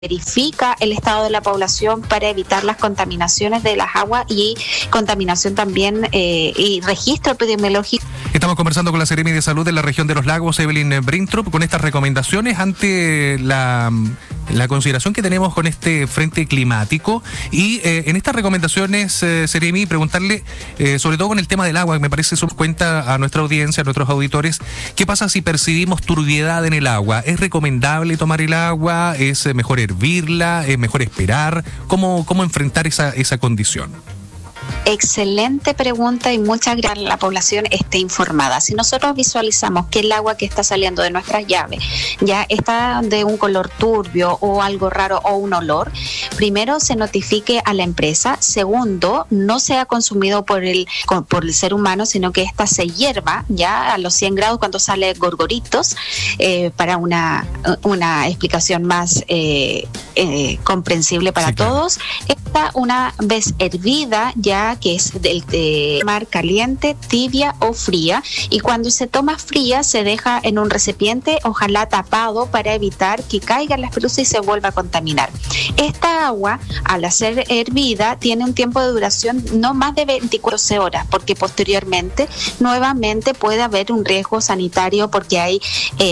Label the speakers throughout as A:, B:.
A: verifica el estado de la población para evitar las contaminaciones de las aguas y contaminación también y registro epidemiológico.
B: Estamos conversando con la Seremi de Salud de la región de los Lagos, Evelyn Brintrup, con estas recomendaciones ante la consideración que tenemos con este frente climático. Y en estas recomendaciones, Seremi, preguntarle sobre todo con el tema del agua, que me parece cuenta a nuestra audiencia, a nuestros auditores, ¿qué pasa si percibimos turbiedad en el agua? ¿Es recomendable tomar el agua? ¿Es mejor hervirla? ¿Es mejor esperar? ¿Cómo enfrentar esa condición?
A: Excelente pregunta y muchas gracias a la población esté informada. Si nosotros visualizamos que el agua que está saliendo de nuestras llaves ya está de un color turbio o algo raro o un olor, primero se notifique a la empresa. Segundo, no sea consumido por el ser humano, sino que esta se hierva ya a los 100 grados cuando sale gorgoritos, para una explicación más comprensible para sí, todos. Esta, una vez hervida ya, que es de mar caliente, tibia o fría, y cuando se toma fría se deja en un recipiente, ojalá tapado, para evitar que caigan las pelusas y se vuelva a contaminar. Esta agua, al ser hervida, tiene un tiempo de duración no más de 24 horas, porque posteriormente nuevamente puede haber un riesgo sanitario porque hay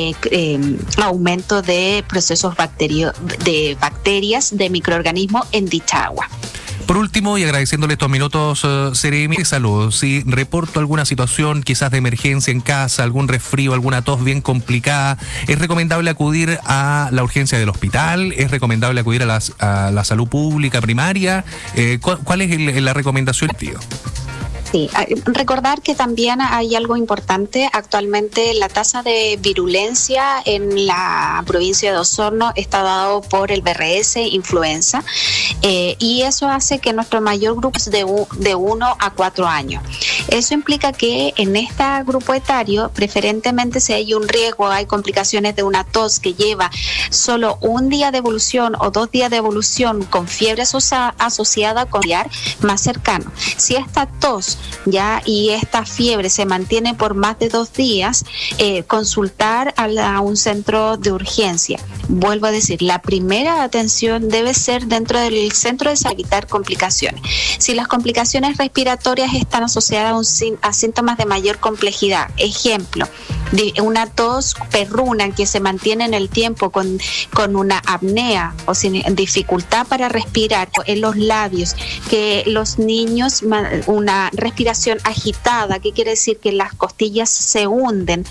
A: aumento de procesos de bacterias, de microorganismos en dicha agua.
B: Por último, y agradeciéndole estos minutos, Seremi de Salud, si reporto alguna situación quizás de emergencia en casa, algún resfrío, alguna tos bien complicada, ¿es recomendable acudir a la urgencia del hospital? ¿Es recomendable acudir a la salud pública primaria? ¿Cuál es la recomendación, tío?
A: Sí, recordar que también hay algo importante. Actualmente la tasa de virulencia en la provincia de Osorno está dado por el BRS influenza, y eso hace que nuestro mayor grupo es de 1 a 4 años. Eso implica que en este grupo etario, preferentemente si hay un riesgo, hay complicaciones de una tos que lleva solo un día de evolución o 2 días de evolución con fiebre asociada con más cercano. Si esta tos ya y esta fiebre se mantiene por más de 2 días, consultar a un centro de urgencia. Vuelvo a decir, la primera atención debe ser dentro del centro de salud, evitar complicaciones. Si las complicaciones respiratorias están asociadas a síntomas de mayor complejidad, ejemplo, de una tos perruna que se mantiene en el tiempo con una apnea o sin dificultad para respirar en los labios, que los niños, una respiración agitada, que quiere decir que las costillas se hunden,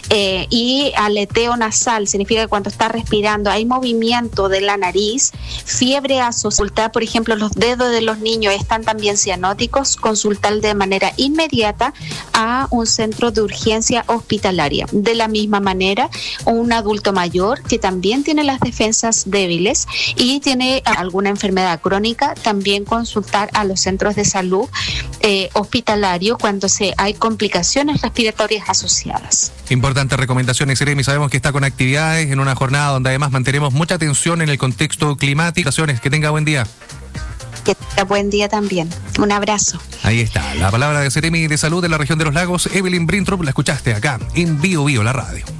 A: y aleteo nasal, significa que cuando está respirando hay movimiento de la nariz, fiebre asociada, por ejemplo, los dedos de los niños están también cianóticos, consultar de manera inmediata a un centro de urgencia hospitalaria. De la misma manera, un adulto mayor que también tiene las defensas débiles y tiene alguna enfermedad crónica, también consultar a los centros de salud hospitalario cuando hay complicaciones respiratorias asociadas.
B: Importantes recomendaciones, Seremi. Sabemos que está con actividades en una jornada donde además mantenemos mucha atención en el contexto climático. Que tenga buen día.
A: Que tenga buen día también. Un abrazo.
B: Ahí está, la palabra de Seremi de Salud de la región de los Lagos, Evelyn Brintrup. La escuchaste acá en Bio Bio, la radio.